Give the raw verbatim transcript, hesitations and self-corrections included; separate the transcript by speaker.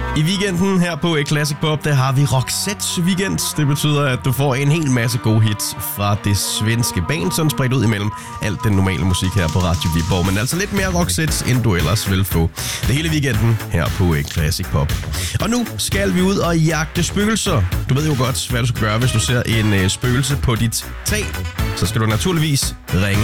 Speaker 1: I weekenden her på Classic Pop, der har vi Roxette Weekend. Det betyder, at du får en hel masse gode hits fra det svenske band, sådan spredt ud imellem alt den normale musik her på Radio Viborg. Men altså lidt mere Roxette, end du ellers vil få. Det hele weekenden her på Classic Pop. Og nu skal vi ud og jagte spøgelser. Du ved jo godt, hvad du skal gøre, hvis du ser en spøgelse på dit tag. Så skal du naturligvis ringe